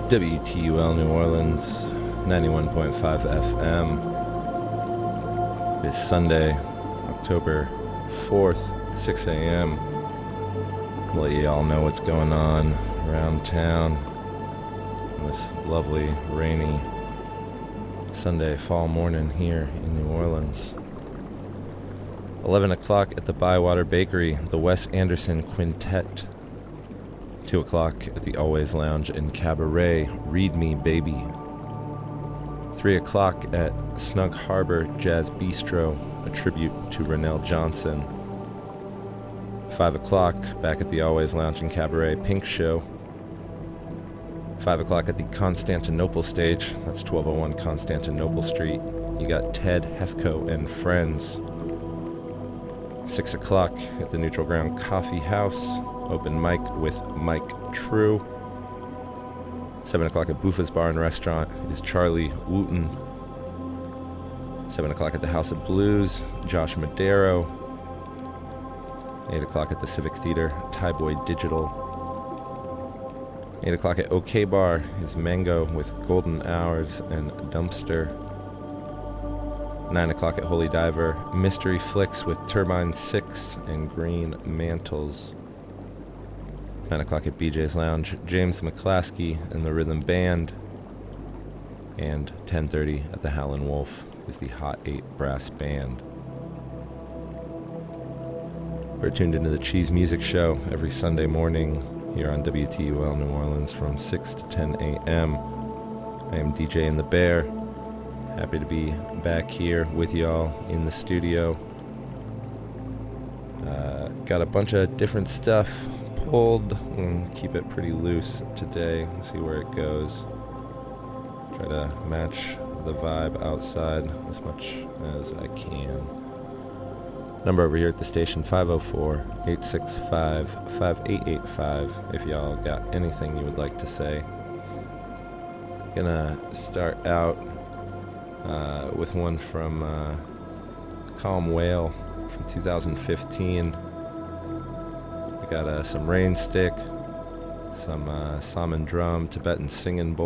WTUL New Orleans, 91.5 FM. It is Sunday, October 4th, 6 a.m. I'll let you all know what's going on around town on this lovely, rainy Sunday fall morning here in New Orleans. 11 o'clock at the Bywater Bakery, the Wes Anderson Quintet. 2 o'clock at the Always Lounge and Cabaret, Read Me Baby. 3 o'clock at Snug Harbor Jazz Bistro, a tribute to Rennell Johnson. 5 o'clock back at the Always Lounge and Cabaret, Pink Show. 5 o'clock at the Constantinople stage, that's 1201 Constantinople Street. You got Ted Hefko and Friends. 6 o'clock at the Neutral Ground Coffee House, open mic with Mike True. 7 o'clock at Buffa's Bar and Restaurant is Charlie Wooten. 7 o'clock at the House of Blues, Josh Madero. 8 o'clock at the Civic Theater, Thai Boy Digital. 8 o'clock at OK Bar is Mango with Golden Hours and Dumpster. 9 o'clock at Holy Diver, Mystery Flicks with Turbine 6 and Green Mantles. 9 o'clock at BJ's Lounge, James McClaskey and the Rhythm Band. And 10:30 at the Howlin' Wolf is the Hot 8 Brass Band. We're tuned into the Cheese Music Show every Sunday morning here on WTUL New Orleans from 6 to 10 a.m. I am DJ in the Bear. Happy to be back here with y'all in the studio. Got a bunch of different stuff pulled. Keep it pretty loose today. See where it goes. Try to match the vibe outside as much as I can. Number over here at the station, 504-865-5885 if y'all got anything you would like to say. Gonna start out with one from Calm Whale from 2015. We got some Rain Stick, some Salmon Drum, Tibetan Singing Bowl.